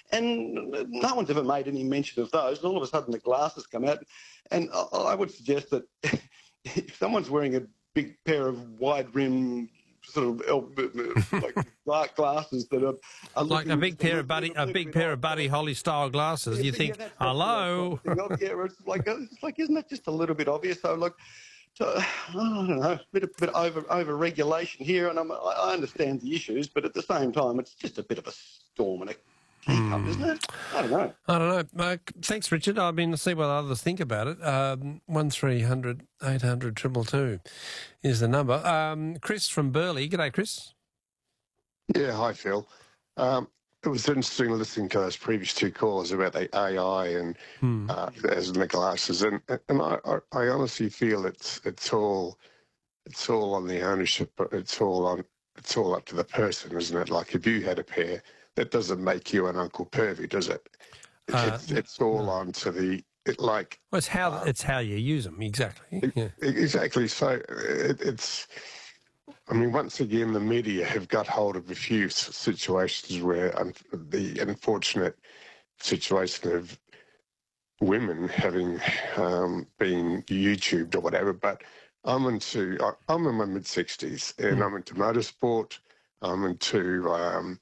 And no one's ever made any mention of those. And all of a sudden the glasses come out. And I would suggest that if someone's wearing a big pair of wide-rim sort of like dark glasses that are like a big pair of Buddy Holly style glasses. You think, hello? It's like, isn't that just a little bit obvious? So look, I don't know, a bit over regulation here, and I understand the issues, but at the same time, it's just a bit of a storm and a teacup, isn't it? I don't know. Thanks, Richard. I mean, let's see what others think about it. 1300 800 222 is the number. Chris from Burleigh. G'day, Chris. Yeah, hi, Phil. It was interesting listening to those previous two calls about the AI and as in the glasses, and I honestly feel it's all on the ownership. It's all up to the person, isn't it? Like if you had a pair, that doesn't make you an Uncle Pervy, does it? It's all on to the like. Well, it's how you use them, exactly. Yeah. Exactly. So it's. I mean, once again, the media have got hold of a few situations where the unfortunate situation of women having been YouTubed or whatever. But I'm in my mid-60s, and I'm into motorsport. I'm into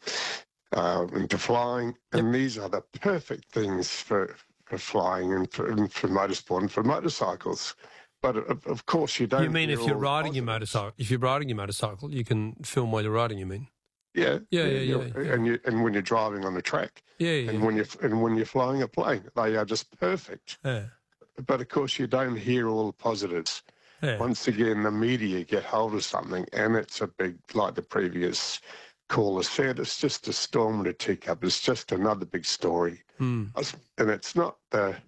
flying, and these are the perfect things for flying and for motorsport and for motorcycles. But of course, you don't. You mean if you're riding your motorcycle? If you're riding your motorcycle, you can film while you're riding. You mean? Yeah. And when you're driving on the track. Yeah. And when you're flying a plane, they are just perfect. Yeah. But of course, you don't hear all the positives. Yeah. Once again, the media get hold of something, and it's a big, like the previous caller said, it's just a storm in a teacup. It's just another big story, and it's not the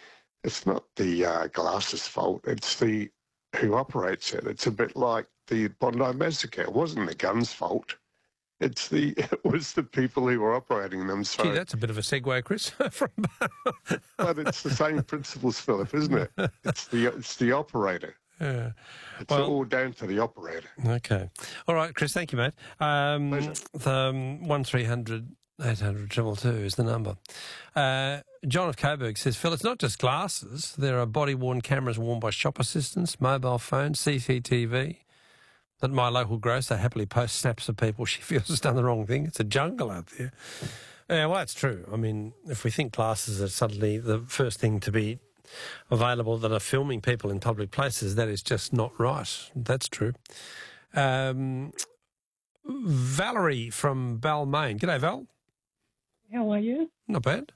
glasses fault. It's the who operates it. It's a bit like the Bondi Massacre. It wasn't the guns' fault. It was the people who were operating them. So, gee, that's a bit of a segue, Chris. But it's the same principles, Philip, isn't it? It's the operator. Yeah. It's all down to the operator. Okay. All right, Chris, thank you, mate. Pleasure. The 1300 800 222 is the number. John of Coburg says, Phil, it's not just glasses. There are body-worn cameras worn by shop assistants, mobile phones, CCTV. That my local grocer happily posts snaps of people she feels has done the wrong thing. It's a jungle out there. Yeah, well, that's true. I mean, if we think glasses are suddenly the first thing to be available that are filming people in public places, that is just not right. That's true. Valerie from Balmain. G'day, Val. How are you? Not bad.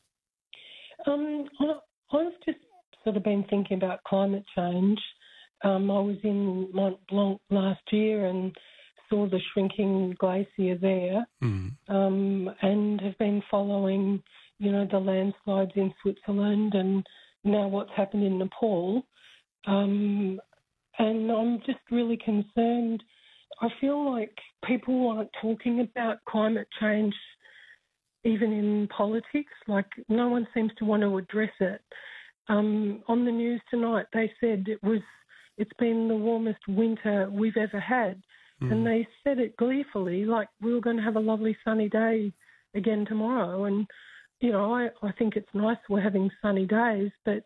I've just sort of been thinking about climate change. I was in Mont Blanc last year and saw the shrinking glacier there, and have been following, the landslides in Switzerland and now what's happened in Nepal. And I'm just really concerned. I feel like people aren't talking about climate change even in politics. Like, no one seems to want to address it. On the news tonight, they said it's been the warmest winter we've ever had. And they said it gleefully, like we were going to have a lovely sunny day again tomorrow. And, I think it's nice we're having sunny days, but,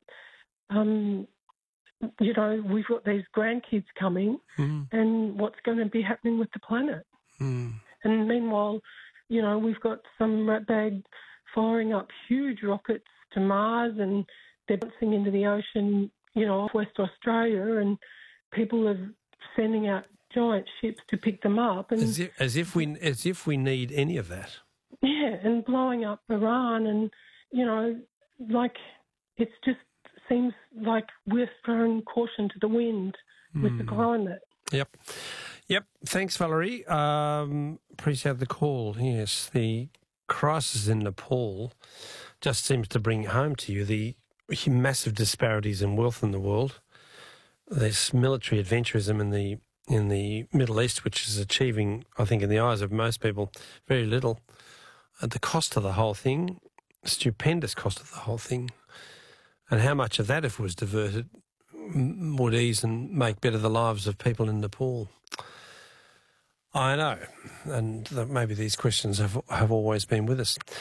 we've got these grandkids coming and what's going to be happening with the planet. And meanwhile, we've got some ratbag firing up huge rockets to Mars and they're bouncing into the ocean, off West Australia, and people are sending out giant ships to pick them up. And as if we need any of that. Yeah, and blowing up Iran, and it just seems like we're throwing caution to the wind with the climate. Yep. Thanks, Valerie. Appreciate the call. Yes, the crisis in Nepal just seems to bring home to you the massive disparities in wealth in the world. There's military adventurism in the Middle East, which is achieving, I think, in the eyes of most people, very little. The cost of the whole thing, stupendous cost of the whole thing, and how much of that, if it was diverted, would ease and make better the lives of people in Nepal. I know, and maybe these questions have always been with us.